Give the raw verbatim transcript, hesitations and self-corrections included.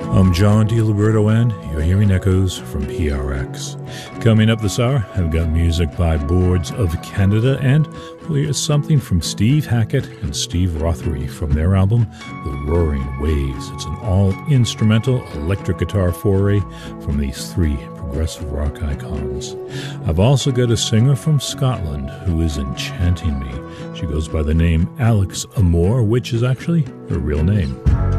I'm John DiLiberto, and you're hearing Echoes from P R X. Coming up this hour, I've got music by Boards of Canada, and we'll hear something from Steve Hackett and Steve Rothery from their album, The Roaring Waves. It's an all-instrumental electric guitar foray from these three progressive rock icons. I've also got a singer from Scotland who is enchanting me. She goes by the name Alex Amore, which is actually her real name.